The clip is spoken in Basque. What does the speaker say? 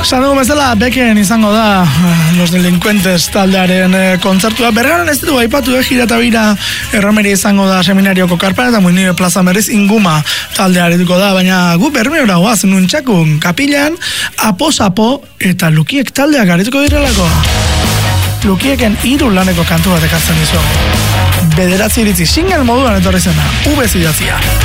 Esan dugu bezala, Beken izango da Los Delincuentes taldearen kontzertua. Bergaran ez dugu aipatu gira eta bira erromeria izango da seminarioko karpan eta Muinio Plaza berriz Inguma taldearetuko da, baina gu bermeora goaz nuntxakun kapilan Apo-Sapo eta Lukiek taldeak aretuko direlako. Lukieken 3 laneko kantu bat ekartzen dizuago. 9 iritzi single moduan etorri zena, V idatzia.